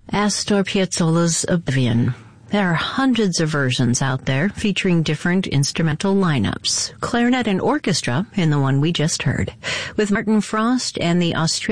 Astor Piazzolla's Oblivion. There are hundreds of versions out there featuring different instrumental lineups, clarinet and orchestra in the one we just heard, with Martin Frost and the Australian